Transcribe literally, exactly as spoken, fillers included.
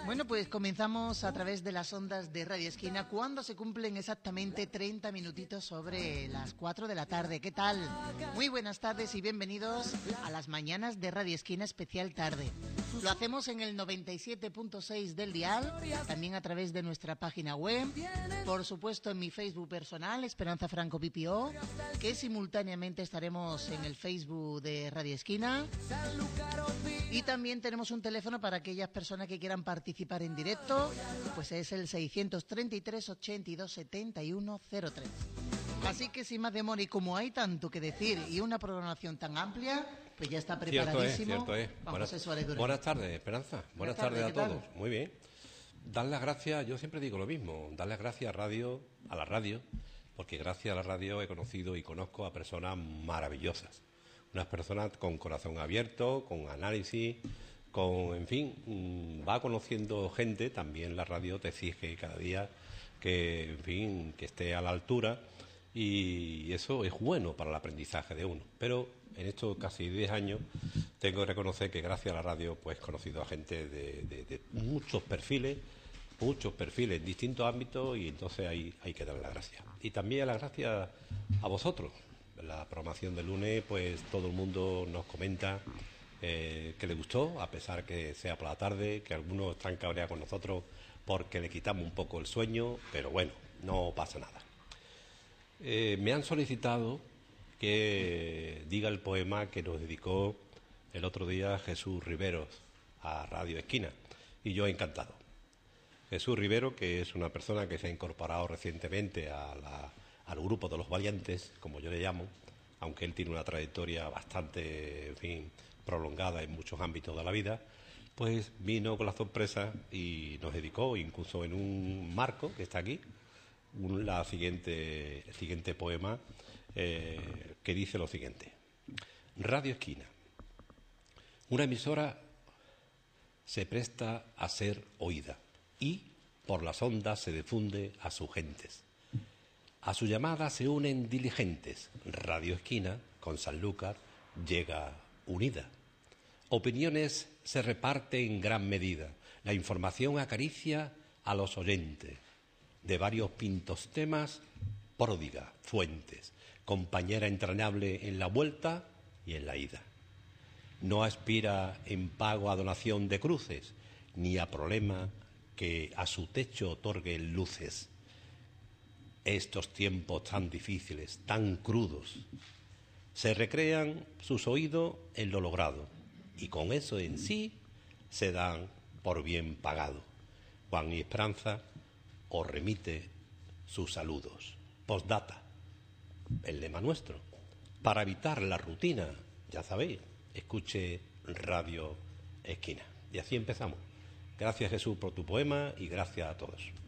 Bueno, pues comenzamos a través de las ondas de Radio Esquina cuando se cumplen exactamente treinta minutitos sobre las cuatro de la tarde. ¿Qué tal? Muy buenas tardes y bienvenidos a las mañanas de Radio Esquina especial tarde. Lo hacemos en el noventa y siete punto seis del dial, también a través de nuestra página web, por supuesto en mi Facebook personal, Esperanza Franco P P O, que simultáneamente estaremos en el Facebook de Radio Esquina. Y también tenemos un teléfono para aquellas personas que quieran participar en directo, pues es el seiscientos treinta y tres, ochenta y dos, setenta y uno cero tres. Así que sin más demora, y como hay tanto que decir y una programación tan amplia, pues ya está preparadísimo. Cierto es, cierto es. Buenas, buenas, buenas tardes, Esperanza. Buenas, buenas tardes, tardes a todos. Tal? Muy bien. Dar las gracias, yo siempre digo lo mismo, dar las gracias a radio, a la radio, porque gracias a la radio he conocido y conozco a personas maravillosas. Unas personas con corazón abierto, con análisis, con, en fin, va conociendo gente. También la radio te exige cada día que, en fin, que esté a la altura, y eso es bueno para el aprendizaje de uno. Pero en estos casi diez años tengo que reconocer que gracias a la radio pues he conocido a gente de, de, de muchos perfiles, muchos perfiles en distintos ámbitos, y entonces hay, hay que darle las gracias. Y también las gracias a vosotros. La programación del lunes, pues todo el mundo nos comenta eh, que le gustó, a pesar que sea por la tarde, que algunos están cabreados con nosotros porque le quitamos un poco el sueño, pero bueno, no pasa nada. Eh, me han solicitado que diga el poema que nos dedicó el otro día Jesús Riveros a Radio Esquina, y yo encantado. Jesús Rivero, que es una persona que se ha incorporado recientemente a la al grupo de los valientes, como yo le llamo, aunque él tiene una trayectoria bastante, en fin, prolongada en muchos ámbitos de la vida, pues vino con la sorpresa y nos dedicó, incluso en un marco que está aquí, un, la siguiente, el siguiente poema eh, que dice lo siguiente. Radio Esquina. Una emisora se presta a ser oída y por las ondas se difunde a sus gentes. A su llamada se unen diligentes. Radio Esquina, con Sanlúcar, llega unida. Opiniones se reparten en gran medida. La información acaricia a los oyentes. De varios pintos temas, pródiga, fuentes, compañera entrañable en la vuelta y en la ida. No aspira en pago a donación de cruces, ni a problema que a su techo otorguen luces. Estos tiempos tan difíciles, tan crudos, se recrean sus oídos en lo logrado, y con eso en sí se dan por bien pagado. Juan y Esperanza os remite sus saludos. Postdata, el lema nuestro. Para evitar la rutina, ya sabéis, escuche Radio Esquina. Y así empezamos. Gracias, Jesús, por tu poema, y gracias a todos.